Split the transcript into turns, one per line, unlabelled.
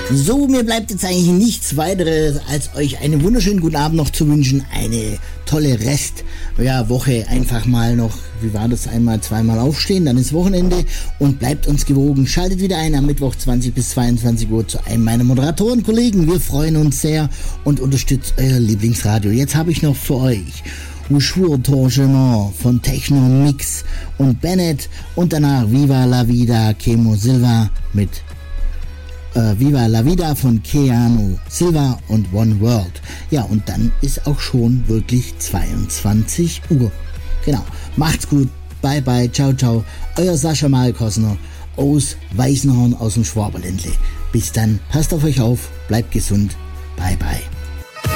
So, mir bleibt jetzt eigentlich nichts weiteres, als euch einen wunderschönen guten Abend noch zu wünschen. Eine tolle Woche. Einfach mal noch, wie war das, einmal, zweimal aufstehen, dann ist Wochenende und bleibt uns gewogen. Schaltet wieder ein am Mittwoch 20 bis 22 Uhr zu einem meiner Moderatorenkollegen. Wir freuen uns sehr und unterstützt euer Lieblingsradio. Jetzt habe ich noch für euch Jour Torgement von Techno Mix und Bennett und danach Viva la Vida Kemo Silva mit Viva la Vida von Keanu Silva und One World. Ja, und dann ist auch schon wirklich 22 Uhr. Genau. Macht's gut. Bye bye. Ciao, ciao. Euer Sascha Malkosner aus Weißenhorn aus dem Schwaberländle. Bis dann. Passt auf euch auf. Bleibt gesund. Bye bye.